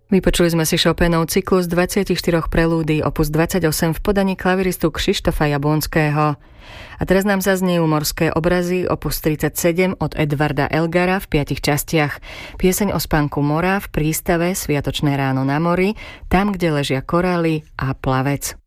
Vypočuli sme si Chopinov cyklus 24 prelúdií opus 28 v podaní klaviristu Kšištofa Jablonského. A teraz nám zaznejú Morské obrazy opus 37 od Edvarda Elgara v 5 častiach. Pieseň o spánku mora v prístave Sviatočné ráno na mori, tam, kde ležia korály a plavec.